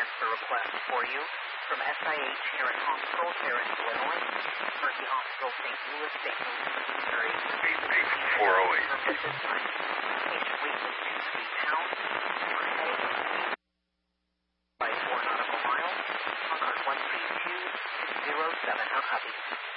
transfer request for you from SIH Heron Hospital, Heron, Illinois, Mercy Hospital, St. Louis, Missouri. 408. At this time, patient weight is 2 pounds. Heading by 4 nautical miles. On 13207. How copy?